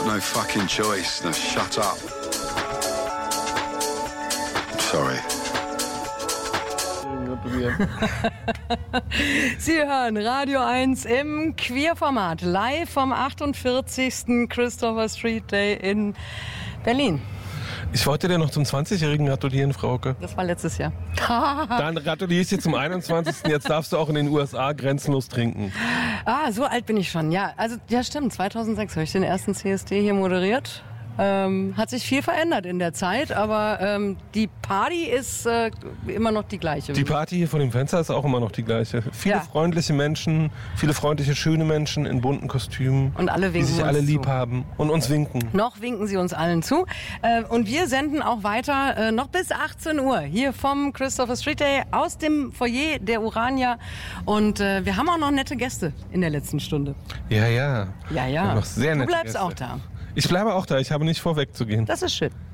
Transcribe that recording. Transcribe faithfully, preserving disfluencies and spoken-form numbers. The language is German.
no fucking choice. Now shut up. Sorry. Sie hören Radio eins im Queerformat, live vom achtundvierzigsten Christopher Street Day in Berlin. Ich wollte dir noch zum zwanzigjährigen gratulieren, Frauke. Das war letztes Jahr. Dann gratuliere ich dir zum einundzwanzigsten Jetzt darfst du auch in den U S A grenzenlos trinken. Ah, so alt bin ich schon. Ja, also ja stimmt. zweitausendsechs habe ich den ersten C S D hier moderiert. Ähm, hat sich viel verändert in der Zeit, aber ähm, die Party ist äh, immer noch die gleiche. Die Party hier vor dem Fenster ist auch immer noch die gleiche. Viele Ja. freundliche Menschen, viele freundliche, schöne Menschen in bunten Kostümen. Und alle winken die sich uns alle zu. lieb haben und uns winken. Noch winken sie uns allen zu. Äh, und wir senden auch weiter, äh, noch bis achtzehn Uhr, hier vom Christopher Street Day aus dem Foyer der Urania. Und äh, wir haben auch noch nette Gäste in der letzten Stunde. Ja, ja. Ja, Wir ja. haben noch sehr Du nette bleibst Gäste. auch da. Ich bleibe auch da, ich habe nicht vor, wegzugehen. Das ist schön.